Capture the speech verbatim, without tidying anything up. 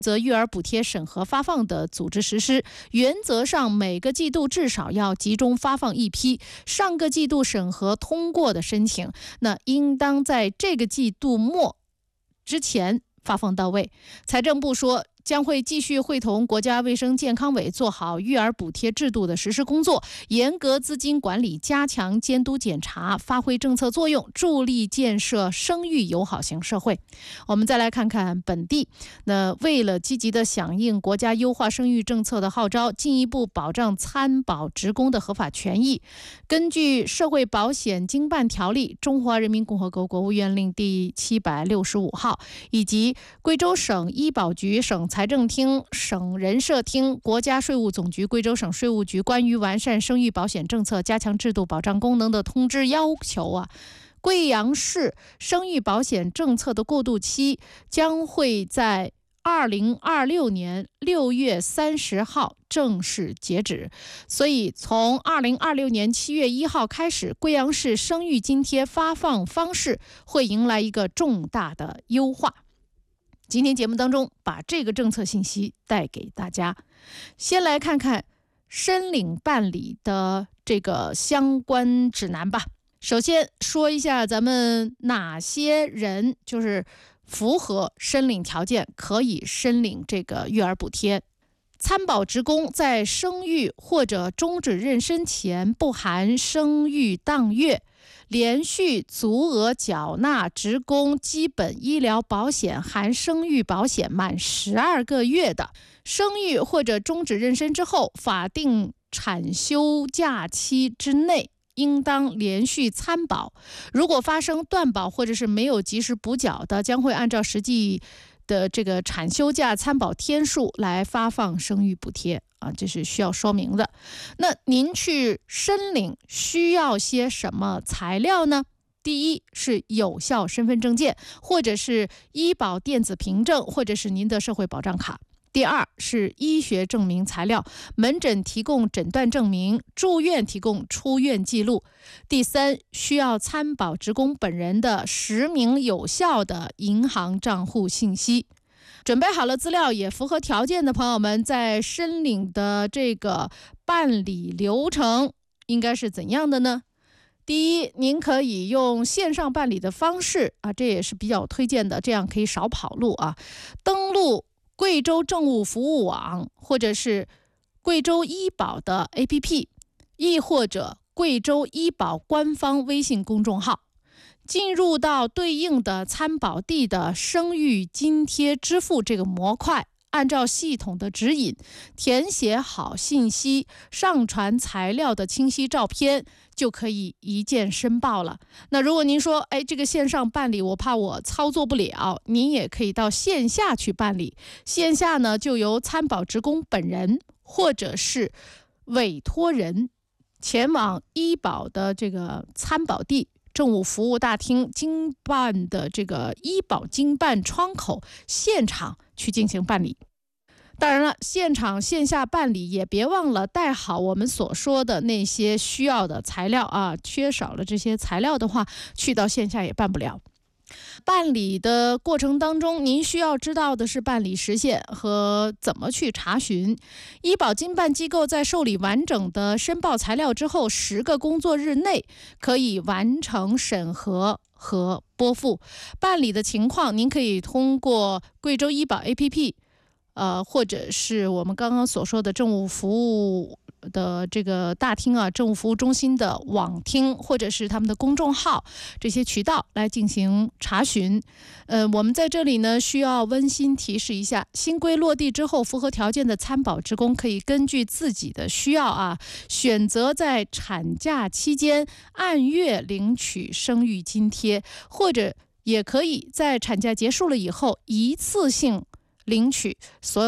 则育儿补贴审核发放的组织实施，原则上每个季度至少要集中发放一批上个季度审核通过的申请，那应当在这个季度末之前发放到位。财政部说，将会继续会同国家卫生健康委做好育儿补贴制度的实施工作，严格资金管理，加强监督检查，发挥政策作用，助力建设生育友好型社会。我们再来看看本地，那为了积极的响应国家优化生育政策的号召，进一步保障参保职工的合法权益，根据《社会保险经办条例》、中华人民共和国国务院令第七百六十五号以及贵州省医保局、省财政厅、省人社厅、国家税务总局、贵州省税务局关于完善生育保险政策、加强制度保障功能的通知要求啊，贵阳市生育保险政策的过渡期将会在二零二六年六月三十号正式截止，所以从二零二六年七月一号开始，贵阳市生育津贴发放方式会迎来一个重大的优化。今天节目当中把这个政策信息带给大家。先来看看申领办理的这个相关指南吧。首先说一下咱们哪些人就是符合申领条件可以申领这个育儿补贴。参保职工在生育或者终止妊娠前不含生育当月连续足额缴纳职工基本医疗保险含生育保险满十二个月的，生育或者终止妊娠之后法定产休假期之内应当连续参保，如果发生断保或者是没有及时补缴的，将会按照实际的这个产休假参保天数来发放生育补贴啊，这是需要说明的。那您去申领需要些什么材料呢？第一是有效身份证件，或者是医保电子凭证，或者是您的社会保障卡。第二是医学证明材料，门诊提供诊断证明，住院提供出院记录。第三，需要参保职工本人的实名有效的银行账户信息。准备好了资料也符合条件的朋友们，在申领的这个办理流程应该是怎样的呢？第一，您可以用线上办理的方式啊，这也是比较推荐的，这样可以少跑路啊。登录贵州政务服务网，或者是贵州医保的 A P P， 亦或者贵州医保官方微信公众号，进入到对应的参保地的生育津贴支付这个模块，按照系统的指引填写好信息，上传材料的清晰照片，就可以一键申报了。那如果您说，哎，这个线上办理我怕我操作不了，您也可以到线下去办理。线下呢，就由参保职工本人或者是委托人前往医保的这个参保地政务服务大厅经办的这个医保经办窗口现场去进行办理。当然了，现场线下办理也别忘了带好我们所说的那些需要的材料啊，缺少了这些材料的话，去到线下也办不了。办理的过程当中，您需要知道的是办理时限和怎么去查询。医保经办机构在受理完整的申报材料之后，十个工作日内可以完成审核和拨付。办理的情况，您可以通过贵州医保 A P P， 呃，或者是我们刚刚所说的政务服务的这个大厅啊，政务服务中心的网厅，或者是他们的公众号，这些渠道来进行查询。呃，我们在这里呢需要温馨提示一下，新规落地之后，符合条件的参保职工可以根据自己的需要啊，选择在产假期间按月领取生育津贴，或者也可以在产假结束了以后一次性领取所有